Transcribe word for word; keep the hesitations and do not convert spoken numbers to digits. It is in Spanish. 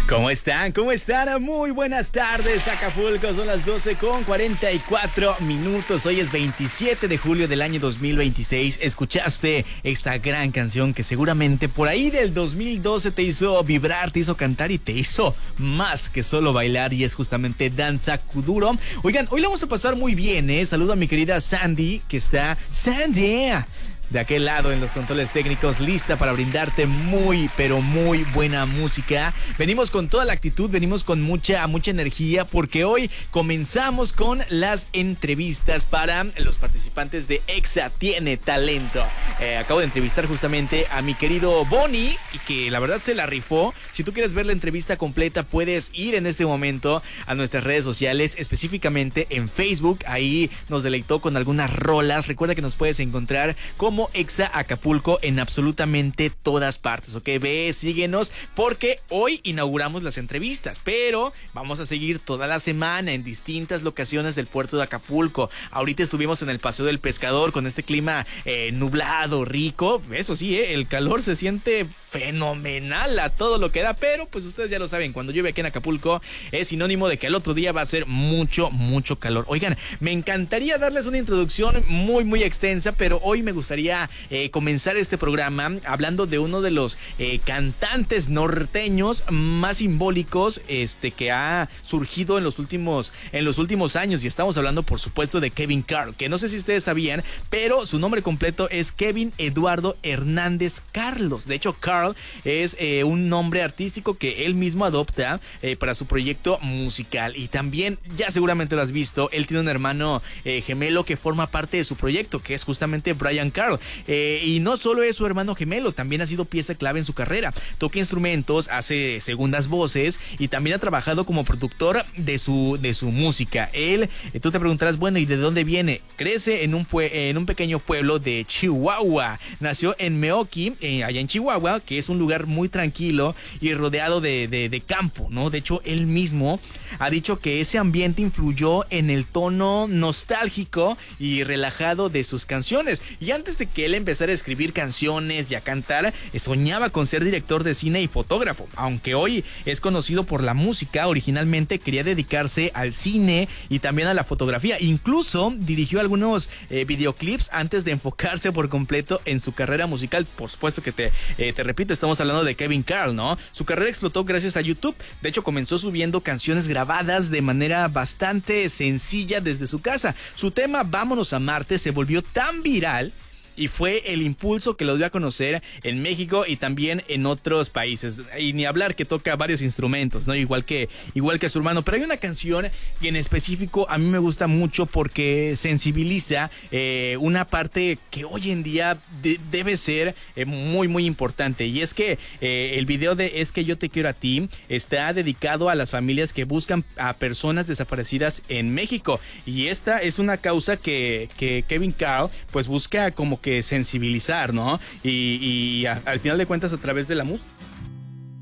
¿Cómo están? ¿Cómo están? Muy buenas tardes, Acapulco. Son las doce con cuarenta y cuatro minutos. Hoy es veintisiete de julio del año dos mil veintiséis. Escuchaste esta gran canción que seguramente por ahí del dos mil doce te hizo vibrar, te hizo cantar y te hizo más que solo bailar, y es justamente Danza Kuduro. Oigan, hoy la vamos a pasar muy bien, ¿eh? Saludo a mi querida Sandy, que está... ¡Sandy! De aquel lado en los controles técnicos, lista para brindarte muy, pero muy buena música. Venimos con toda la actitud, venimos con mucha, mucha energía, porque hoy comenzamos con las entrevistas para los participantes de Exa Tiene Talento. Eh, acabo de entrevistar justamente a mi querido Bonnie, y que la verdad se la rifó. Si tú quieres ver la entrevista completa, puedes ir en este momento a nuestras redes sociales, específicamente en Facebook. Ahí nos deleitó con algunas rolas. Recuerda que nos puedes encontrar como Exa Acapulco en absolutamente todas partes, ¿ok? Ve, síguenos, porque hoy inauguramos las entrevistas, pero vamos a seguir toda la semana en distintas locaciones del puerto de Acapulco. Ahorita estuvimos en el Paseo del Pescador con este clima eh, nublado, rico. Eso sí, eh, el calor se siente fenomenal a todo lo que da, pero pues ustedes ya lo saben, cuando llueve aquí en Acapulco es sinónimo de que el otro día va a ser mucho, mucho calor. Oigan, me encantaría darles una introducción muy, muy extensa, pero hoy me gustaría Eh, comenzar este programa hablando de uno de los eh, cantantes norteños más simbólicos este, que ha surgido en los últimos en los últimos años, y estamos hablando por supuesto de Kevin Carl, que no sé si ustedes sabían, pero su nombre completo es Kevin Eduardo Hernández Carlos. De hecho, Carl es eh, un nombre artístico que él mismo adopta eh, para su proyecto musical, y también ya seguramente lo has visto, él tiene un hermano eh, gemelo que forma parte de su proyecto, que es justamente Brian Carl. Eh, y no solo es su hermano gemelo, también ha sido pieza clave en su carrera. Toca instrumentos, hace segundas voces y también ha trabajado como productor de su, de su música. Él, eh, tú te preguntarás, bueno, ¿y de dónde viene? Crece en un, pue- en un pequeño pueblo de Chihuahua. Nació en Meoqui, eh, allá en Chihuahua, que es un lugar muy tranquilo y rodeado de, de, de campo, ¿no? De hecho, él mismo ha dicho que ese ambiente influyó en el tono nostálgico y relajado de sus canciones. Y antes de que él empezara a escribir canciones y a cantar, soñaba con ser director de cine y fotógrafo. Aunque hoy es conocido por la música, originalmente quería dedicarse al cine y también a la fotografía. Incluso dirigió algunos eh, videoclips antes de enfocarse por completo en su carrera musical. Por supuesto que te, eh, te repito, estamos hablando de Kevin Carl, ¿no? Su carrera explotó gracias a YouTube. De hecho, comenzó subiendo canciones grabadas de manera bastante sencilla desde su casa. Su tema Vámonos a Marte se volvió tan viral y fue el impulso que lo dio a conocer en México y también en otros países. Y ni hablar que toca varios instrumentos, ¿no? Igual que, igual que su hermano. Pero hay una canción que en específico a mí me gusta mucho porque sensibiliza eh, una parte que hoy en día de, debe ser eh, muy, muy importante. Y es que eh, el video de Es que yo te quiero a ti está dedicado a las familias que buscan a personas desaparecidas en México. Y esta es una causa que, que Kevin Carl pues busca como que sensibilizar, ¿no? Y, y a, al final de cuentas, a través de la música,